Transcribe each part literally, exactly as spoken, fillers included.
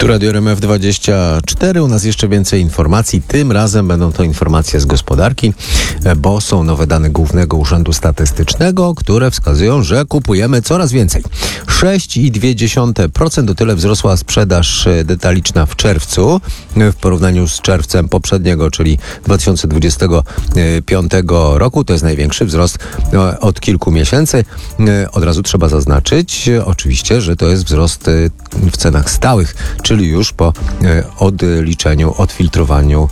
Tu Radio R M F dwadzieścia cztery. U nas jeszcze więcej informacji. Tym razem będą to informacje z gospodarki, bo są nowe dane Głównego Urzędu Statystycznego, które wskazują, że kupujemy coraz więcej. sześć przecinek dwa procent to tyle wzrosła sprzedaż detaliczna w czerwcu w porównaniu z czerwcem poprzedniego, czyli dwa tysiące dwudziestego piątego roku. To jest największy wzrost od kilku miesięcy. Od razu trzeba zaznaczyć oczywiście, że to jest wzrost w cenach stałych, czyli już po odliczeniu, odfiltrowaniu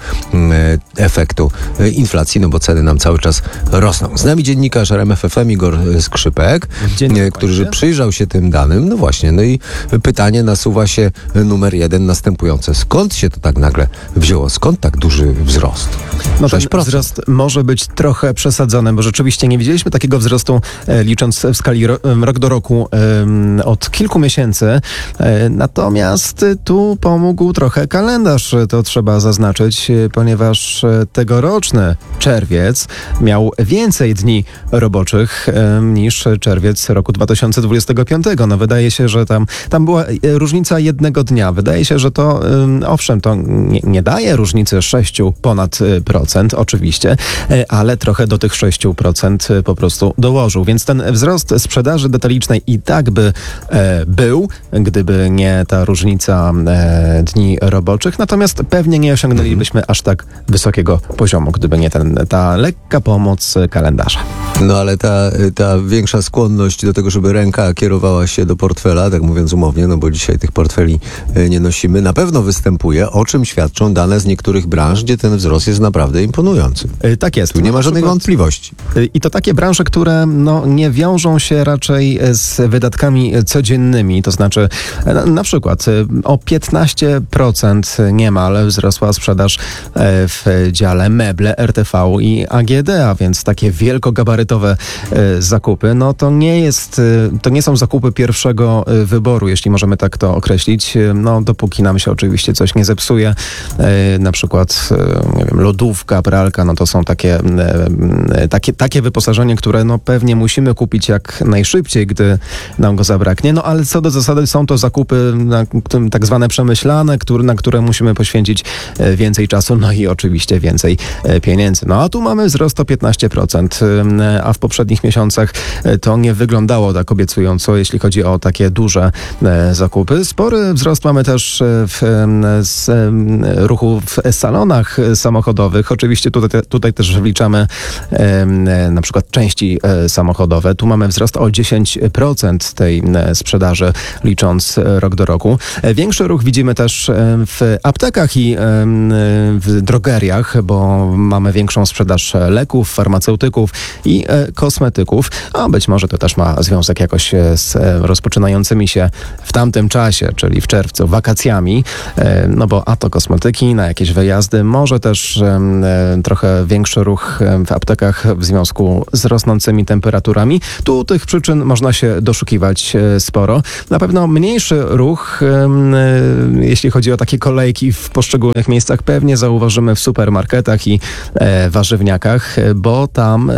efektu inflacji, no bo ceny nam cały czas rosną. Z nami dziennikarz R M F F M Igor Skrzypek, który przyjrzał się tym danym. No właśnie, no i pytanie nasuwa się numer jeden następujące. Skąd się to tak nagle wzięło? Skąd tak duży wzrost? No ten wzrost może być trochę przesadzony, bo rzeczywiście nie widzieliśmy takiego wzrostu, e, licząc w skali ro, rok do roku e, od kilku miesięcy. E, natomiast tu pomógł trochę kalendarz, to trzeba zaznaczyć, ponieważ tegoroczny czerwiec miał więcej dni roboczych e, niż czerwiec roku dwa tysiące dwudziestego piątego. No wydaje się, że tam, tam była różnica jednego dnia. Wydaje się, że to e, owszem, to nie, nie daje różnicy sześciu ponad procent, oczywiście, ale trochę do tych sześciu procent po prostu dołożył. Więc ten wzrost sprzedaży detalicznej i tak by e, był, gdyby nie ta różnica e, dni roboczych. Natomiast pewnie nie osiągnęlibyśmy aż tak wysokiego poziomu, gdyby nie ten, ta lekka pomoc kalendarza. No ale ta, ta większa skłonność do tego, żeby ręka kierowała się do portfela, tak mówiąc umownie, no bo dzisiaj tych portfeli nie nosimy, na pewno występuje, o czym świadczą dane z niektórych branż, gdzie ten wzrost jest naprawdę imponujący. Tak jest. Tu nie ma żadnej wątpliwości. I to takie branże, które no, nie wiążą się raczej z wydatkami codziennymi, to znaczy na, na przykład o piętnaście procent niemal wzrosła sprzedaż w dziale meble, R T V i A G D, a więc takie wielkogabarytowe zakupy, no to nie jest, to nie są zakupy pierwszego wyboru, jeśli możemy tak to określić, no dopóki nam się oczywiście coś nie zepsuje, na przykład nie wiem, lodówka, pralka, no to są takie, takie, takie wyposażenie, które no pewnie musimy kupić jak najszybciej, gdy nam go zabraknie. No ale co do zasady są to zakupy na, tak zwane przemyślane, które, na które musimy poświęcić więcej czasu, no i oczywiście więcej pieniędzy. No a tu mamy wzrost o piętnaście procent, a w poprzednich miesiącach to nie wyglądało tak obiecująco, jeśli chodzi o takie duże zakupy. Spory wzrost mamy też w z, ruchu w salonach samochodowych. Oczywiście tutaj, tutaj też wliczamy e, na przykład części e, samochodowe. Tu mamy wzrost o dziesięć procent tej e, sprzedaży, licząc rok do roku. E, większy ruch widzimy też e, w aptekach i e, w drogeriach, bo mamy większą sprzedaż leków, farmaceutyków i e, kosmetyków, a być może to też ma związek jakoś z e, rozpoczynającymi się w tamtym czasie, czyli w czerwcu, wakacjami, e, no bo a to kosmetyki na jakieś wyjazdy, może też e, trochę większy ruch w aptekach w związku z rosnącymi temperaturami. Tu tych przyczyn można się doszukiwać sporo. Na pewno mniejszy ruch, jeśli chodzi o takie kolejki w poszczególnych miejscach, pewnie zauważymy w supermarketach i warzywniakach, bo tam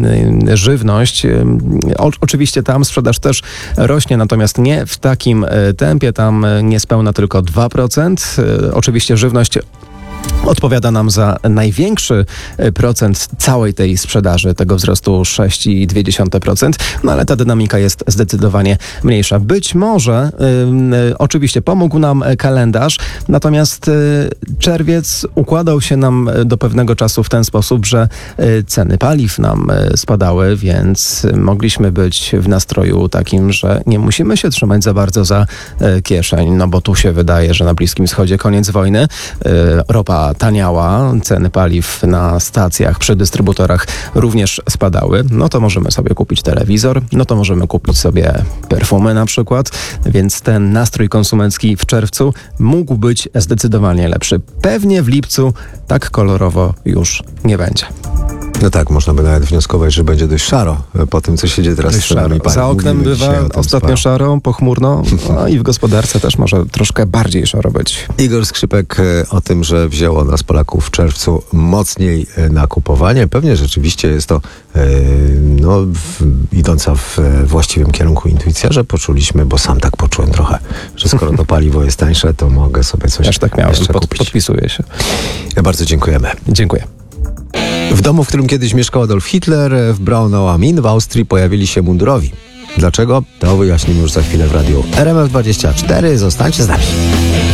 żywność, oczywiście tam sprzedaż też rośnie, natomiast nie w takim tempie, tam niespełna tylko dwa procent. Oczywiście żywność odpowiada nam za największy procent całej tej sprzedaży, tego wzrostu sześć przecinek dwa procent, no ale ta dynamika jest zdecydowanie mniejsza. Być może y, oczywiście pomógł nam kalendarz, natomiast y, czerwiec układał się nam do pewnego czasu w ten sposób, że y, ceny paliw nam y, spadały, więc mogliśmy być w nastroju takim, że nie musimy się trzymać za bardzo za y, kieszeń, no bo tu się wydaje, że na Bliskim Wschodzie koniec wojny, y, ropa taniała, ceny paliw na stacjach, przy dystrybutorach również spadały, no to możemy sobie kupić telewizor, no to możemy kupić sobie perfumy na przykład, więc ten nastrój konsumencki w czerwcu mógł być zdecydowanie lepszy. Pewnie w lipcu tak kolorowo już nie będzie. No tak, można by nawet wnioskować, że będzie dość szaro po tym, co się dzieje teraz Dość z cenami szaro. paliw. Za oknem Mówimy bywa dzisiaj o tym ostatnio sporo. szaro, pochmurno, no i w gospodarce też może troszkę bardziej szaro być. Igor Skrzypek e, o tym, że wzięło nas Polaków w czerwcu mocniej e, na kupowanie. Pewnie rzeczywiście jest to e, no, w, idąca w e, właściwym kierunku intuicja, że poczuliśmy, bo sam tak poczułem trochę, że skoro to paliwo jest tańsze, to mogę sobie coś Też tak miałem, jeszcze Pod, kupić. podpisuję się. Bardzo dziękujemy. Dziękuję. W domu, w którym kiedyś mieszkał Adolf Hitler, w Braunau am Inn w Austrii pojawili się mundurowi. Dlaczego? To wyjaśnimy już za chwilę w radiu R M F dwadzieścia cztery. Zostańcie z nami.